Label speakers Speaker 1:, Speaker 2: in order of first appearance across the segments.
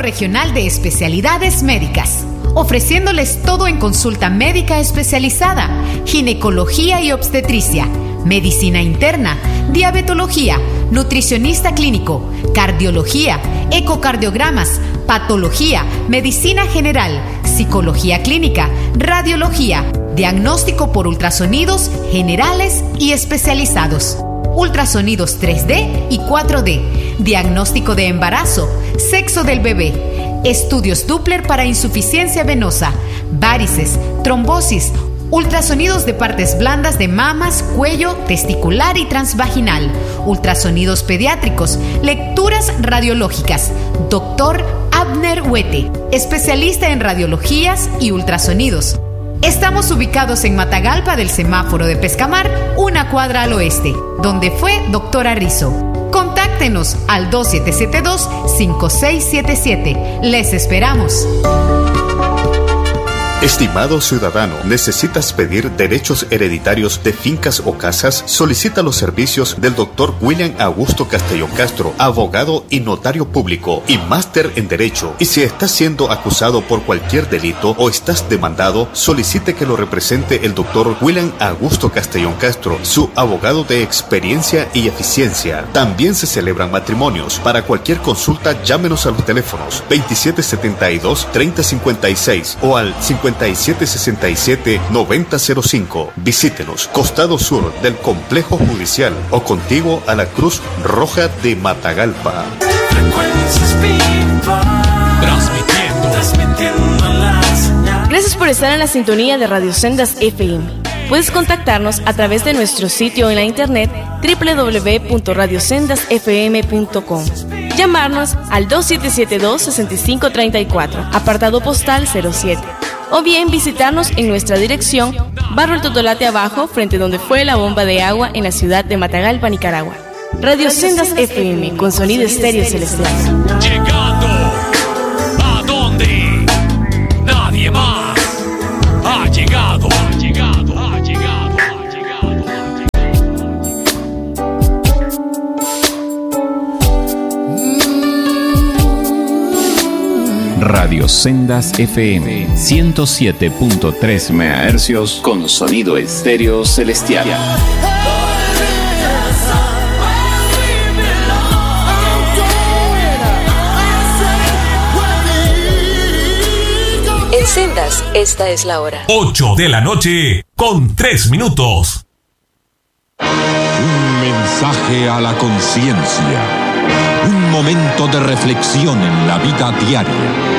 Speaker 1: Regional de Especialidades Médicas, ofreciéndoles todo en consulta médica especializada, ginecología y obstetricia, medicina interna, diabetología, nutricionista clínico, cardiología, ecocardiogramas, patología, medicina general, psicología clínica, radiología, diagnóstico por ultrasonidos generales y especializados, ultrasonidos 3D y 4D, diagnóstico de embarazo, sexo del bebé, estudios Doppler para insuficiencia venosa, varices, trombosis, ultrasonidos de partes blandas de mamas, cuello, testicular y transvaginal, ultrasonidos pediátricos, lecturas radiológicas. Dr. Abner Huete, especialista en radiologías y ultrasonidos. Estamos ubicados en Matagalpa del semáforo de Pescamar, una cuadra al oeste, donde fue Doctora Rizzo. Contáctenos al 2772-5677. Les esperamos.
Speaker 2: Estimado ciudadano, ¿necesitas pedir derechos hereditarios de fincas o casas? Solicita los servicios del Dr. William Augusto Castellón Castro, abogado y notario público y máster en Derecho. Y si estás siendo acusado por cualquier delito o estás demandado, solicite que lo represente el Dr. William Augusto Castellón Castro, su abogado de experiencia y eficiencia. También se celebran matrimonios. Para cualquier consulta, llámenos a los teléfonos 2772-3056 o al 5767-9005. Visítenos, costado sur del Complejo Judicial o contiguo a la Cruz Roja de Matagalpa.
Speaker 3: Gracias por estar en la sintonía de Radio Sendas FM. Puedes contactarnos a través de nuestro sitio en la internet www.radiosendasfm.com. Llamarnos al 2772-6534, apartado postal 07. O bien visitarnos en nuestra dirección, Barrio El Totolate Abajo, frente donde fue la bomba de agua en la ciudad de Matagalpa, Nicaragua. Radio Sendas FM, con sonido estéreo celestial.
Speaker 4: Llegando a donde nadie más ha llegado.
Speaker 5: Radio Sendas FM 107.3 MHz con sonido estéreo celestial.
Speaker 6: En Sendas, esta es la hora.
Speaker 4: 8 de la noche con 3 minutos.
Speaker 7: Un mensaje a la conciencia. Un momento de reflexión en la vida diaria.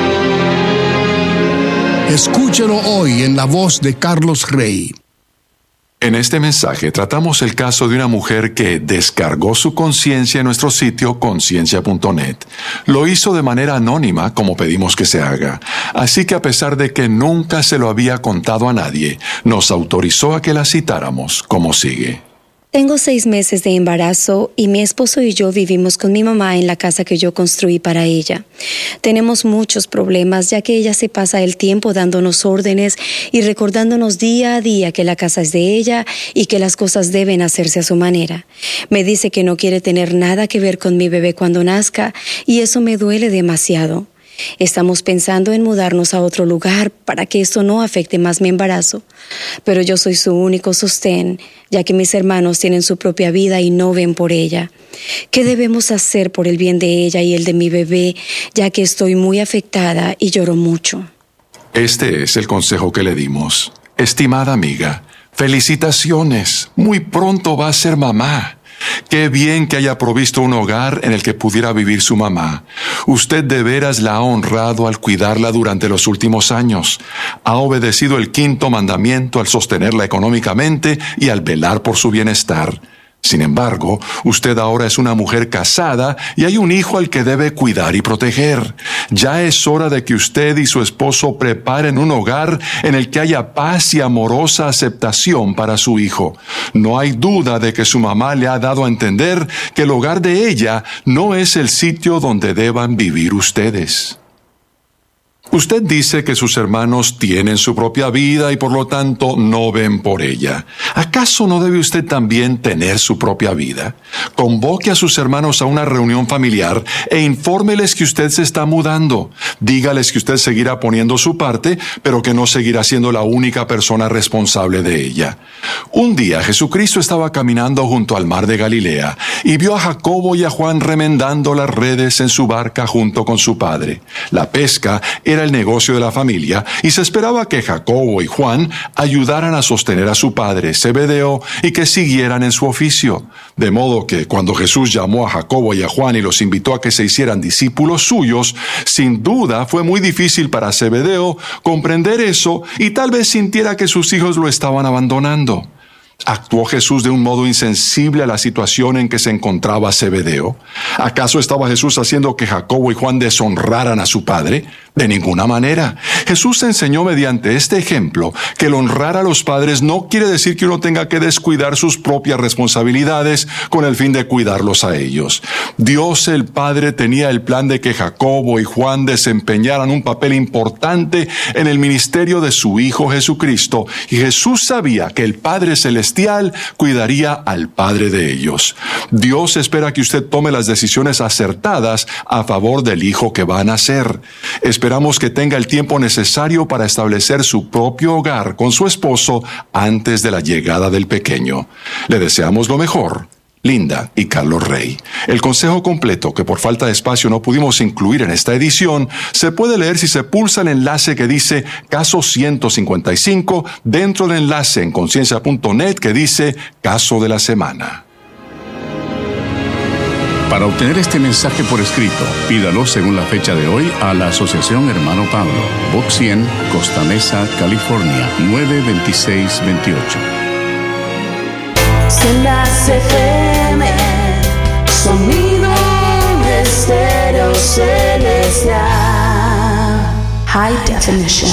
Speaker 8: Escúchelo hoy en la voz de Carlos Rey.
Speaker 9: En este mensaje tratamos el caso de una mujer que descargó su conciencia en nuestro sitio conciencia.net. Lo hizo de manera anónima, como pedimos que se haga. Así que a pesar de que nunca se lo había contado a nadie, nos autorizó a que la citáramos como sigue.
Speaker 10: Tengo 6 meses de embarazo y mi esposo y yo vivimos con mi mamá en la casa que yo construí para ella. Tenemos muchos problemas ya que ella se pasa el tiempo dándonos órdenes y recordándonos día a día que la casa es de ella y que las cosas deben hacerse a su manera. Me dice que no quiere tener nada que ver con mi bebé cuando nazca y eso me duele demasiado. Estamos pensando en mudarnos a otro lugar para que esto no afecte más mi embarazo. Pero yo soy su único sostén, ya que mis hermanos tienen su propia vida y no ven por ella. ¿Qué debemos hacer por el bien de ella y el de mi bebé, ya que estoy muy afectada y lloro mucho?
Speaker 9: Este es el consejo que le dimos. Estimada amiga, felicitaciones. Muy pronto va a ser mamá. Qué bien que haya provisto un hogar en el que pudiera vivir su mamá. Usted de veras la ha honrado al cuidarla durante los últimos años. Ha obedecido el 5º mandamiento al sostenerla económicamente y al velar por su bienestar. Sin embargo, usted ahora es una mujer casada y hay un hijo al que debe cuidar y proteger. Ya es hora de que usted y su esposo preparen un hogar en el que haya paz y amorosa aceptación para su hijo. No hay duda de que su mamá le ha dado a entender que el hogar de ella no es el sitio donde deban vivir ustedes. Usted dice que sus hermanos tienen su propia vida y por lo tanto no ven por ella. ¿Acaso no debe usted también tener su propia vida? Convoque a sus hermanos a una reunión familiar e infórmeles que usted se está mudando. Dígales que usted seguirá poniendo su parte, pero que no seguirá siendo la única persona responsable de ella. Un día Jesucristo estaba caminando junto al mar de Galilea y vio a Jacobo y a Juan remendando las redes en su barca junto con su padre. La pesca era el negocio de la familia y se esperaba que Jacobo y Juan ayudaran a sostener a su padre Zebedeo y que siguieran en su oficio. De modo que cuando Jesús llamó a Jacobo y a Juan y los invitó a que se hicieran discípulos suyos, sin duda fue muy difícil para Zebedeo comprender eso y tal vez sintiera que sus hijos lo estaban abandonando. ¿Actuó Jesús de un modo insensible a la situación en que se encontraba Zebedeo? ¿Acaso estaba Jesús haciendo que Jacobo y Juan deshonraran a su padre? De ninguna manera. Jesús enseñó mediante este ejemplo que el honrar a los padres no quiere decir que uno tenga que descuidar sus propias responsabilidades con el fin de cuidarlos a ellos. Dios el Padre tenía el plan de que Jacobo y Juan desempeñaran un papel importante en el ministerio de su Hijo Jesucristo, y Jesús sabía que el Padre Celestial cuidaría al Padre de ellos. Dios espera que usted tome las decisiones acertadas a favor del Hijo que va a nacer. Esperamos que tenga el tiempo necesario para establecer su propio hogar con su esposo antes de la llegada del pequeño. Le deseamos lo mejor. Linda y Carlos Rey. El consejo completo, que por falta de espacio no pudimos incluir en esta edición, se puede leer si se pulsa el enlace que dice Caso 155 dentro del enlace en conciencia.net que dice Caso de la Semana.
Speaker 5: Para obtener este mensaje por escrito, pídalo según la fecha de hoy a la Asociación Hermano Pablo, Box 100, Costa Mesa, California, 92628.
Speaker 11: Sendas FM, sonido de estéreo celestial, High Definition.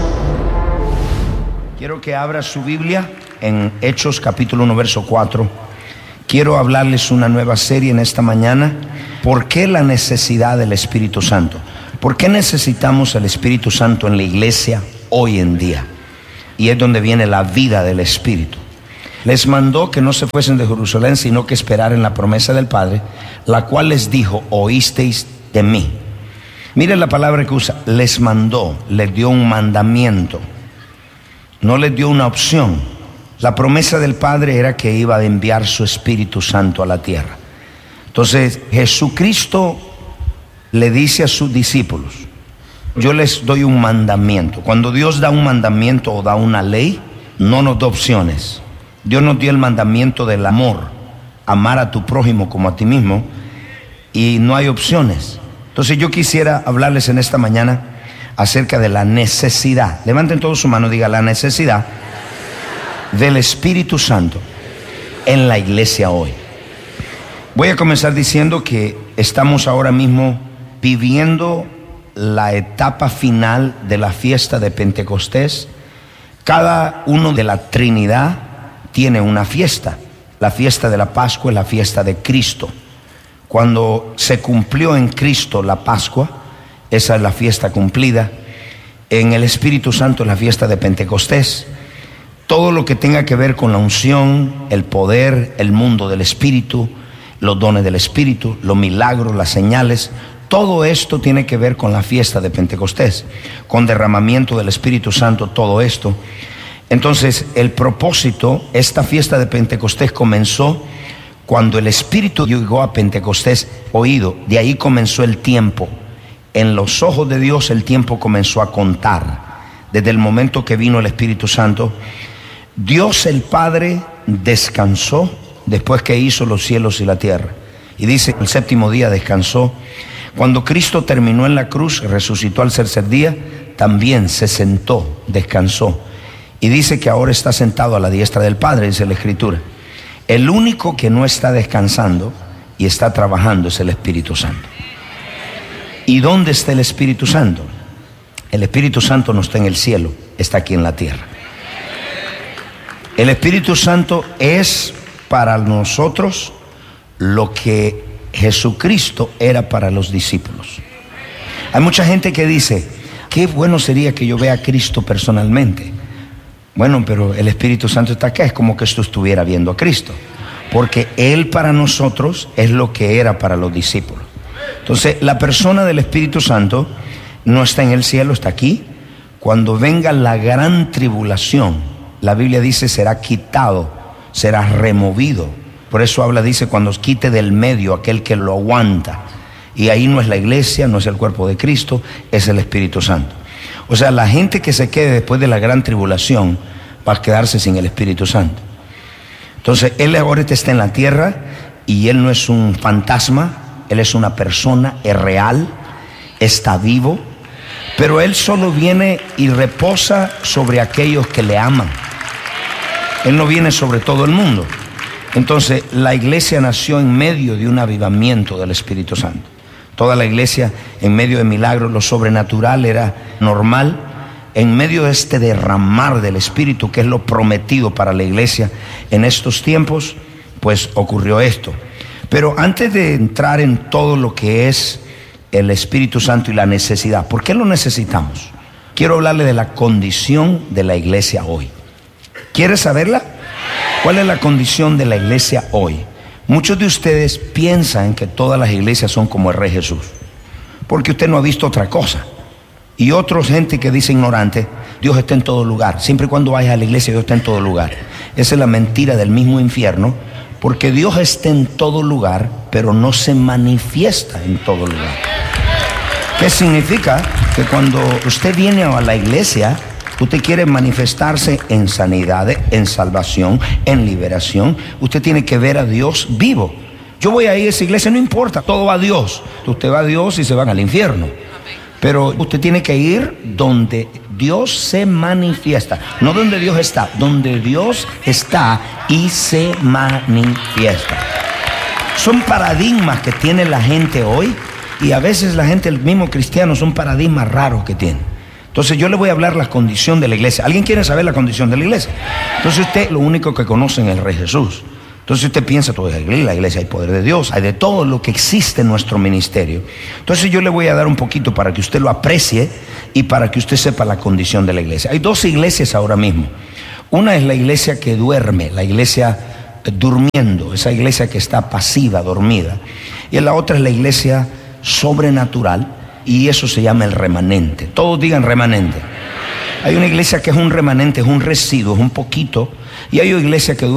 Speaker 12: Quiero que abra su Biblia en Hechos capítulo 1 verso 4. Quiero hablarles una nueva serie en esta mañana. ¿Por qué la necesidad del Espíritu Santo? ¿Por qué necesitamos el Espíritu Santo en la iglesia hoy en día? Y es donde viene la vida del Espíritu. Les mandó que no se fuesen de Jerusalén, sino que esperaran la promesa del Padre, la cual les dijo: oísteis de mí. Miren la palabra que usa: les mandó, les dio un mandamiento, no les dio una opción. La promesa del Padre era que iba a enviar su Espíritu Santo a la tierra. Entonces Jesucristo le dice a sus discípulos: yo les doy un mandamiento. Cuando Dios da un mandamiento o da una ley, no nos da opciones. Dios nos dio el mandamiento del amor, amar a tu prójimo como a ti mismo, y no hay opciones. Entonces yo quisiera hablarles en esta mañana acerca de la necesidad. Levanten todos su mano y digan: la necesidad del Espíritu Santo en la iglesia hoy. Voy a comenzar diciendo que estamos ahora mismo viviendo la etapa final de la fiesta de Pentecostés. Cada uno de la Trinidad tiene una fiesta. La fiesta de la Pascua es la fiesta de Cristo. Cuando se cumplió en Cristo la Pascua, esa es la fiesta cumplida. En el Espíritu Santo es la fiesta de Pentecostés. Todo lo que tenga que ver con la unción, el poder, el mundo del Espíritu, los dones del Espíritu, los milagros, las señales, todo esto tiene que ver con la fiesta de Pentecostés, con derramamiento del Espíritu Santo, todo esto. Entonces, el propósito, esta fiesta de Pentecostés comenzó cuando el Espíritu llegó a Pentecostés oído. De ahí comenzó el tiempo. En los ojos de Dios el tiempo comenzó a contar. Desde el momento que vino el Espíritu Santo, Dios el Padre descansó después que hizo los cielos y la tierra. Y dice, el séptimo día descansó. Cuando Cristo terminó en la cruz, resucitó al tercer día, también se sentó, descansó. Y dice que ahora está sentado a la diestra del Padre, dice la Escritura. El único que no está descansando y está trabajando es el Espíritu Santo. ¿Y dónde está el Espíritu Santo? El Espíritu Santo no está en el cielo, está aquí en la tierra. El Espíritu Santo es para nosotros lo que Jesucristo era para los discípulos. Hay mucha gente que dice: qué bueno sería que yo vea a Cristo personalmente. Bueno, pero el Espíritu Santo está acá, es como que tú estuvieras viendo a Cristo, porque Él para nosotros es lo que era para los discípulos. Entonces, la persona del Espíritu Santo no está en el cielo, está aquí. Cuando venga la gran tribulación, la Biblia dice será quitado, será removido. Por eso dice cuando quite del medio aquel que lo aguanta. Y ahí no es la iglesia, no es el cuerpo de Cristo, es el Espíritu Santo. O sea, la gente que se quede después de la gran tribulación va a quedarse sin el Espíritu Santo. Entonces, Él ahorita está en la tierra y Él no es un fantasma, Él es una persona, es real, está vivo, pero Él solo viene y reposa sobre aquellos que le aman. Él no viene sobre todo el mundo. Entonces, la iglesia nació en medio de un avivamiento del Espíritu Santo. Toda la iglesia en medio de milagros, lo sobrenatural era normal. En medio de este derramar del Espíritu, que es lo prometido para la iglesia en estos tiempos, pues ocurrió esto. Pero antes de entrar en todo lo que es el Espíritu Santo y la necesidad, ¿por qué lo necesitamos? Quiero hablarle de la condición de la iglesia hoy. ¿Quieres saberla? ¿Cuál es la condición de la iglesia hoy? Muchos de ustedes piensan que todas las iglesias son como el Rey Jesús, porque usted no ha visto otra cosa. Y otra gente que dice ignorante, Dios está en todo lugar. Siempre y cuando vayas a la iglesia, Dios está en todo lugar. Esa es la mentira del mismo infierno, porque Dios está en todo lugar, pero no se manifiesta en todo lugar. ¿Qué significa? Que cuando usted viene a la iglesia, usted quiere manifestarse en sanidad, en salvación, en liberación. Usted tiene que ver a Dios vivo. Yo voy a ir a esa iglesia, no importa, todo va a Dios. Usted va a Dios y se van al infierno. Pero usted tiene que ir donde Dios se manifiesta. No donde Dios está, donde Dios está y se manifiesta. Son paradigmas que tiene la gente hoy. Y a veces la gente, el mismo cristiano, son paradigmas raros que tiene. Entonces yo le voy a hablar la condición de la iglesia. ¿Alguien quiere saber la condición de la iglesia? Entonces usted lo único que conoce es el Rey Jesús. Entonces usted piensa, toda la iglesia hay poder de Dios, hay de todo lo que existe en nuestro ministerio. Entonces yo le voy a dar un poquito para que usted lo aprecie y para que usted sepa la condición de la iglesia. Hay dos iglesias ahora mismo. Una es la iglesia que duerme, la iglesia durmiendo, esa iglesia que está pasiva, dormida. Y la otra es la iglesia sobrenatural, y eso se llama el remanente. Todos digan remanente. Hay una iglesia que es un remanente, es un residuo, es un poquito, y hay una iglesia que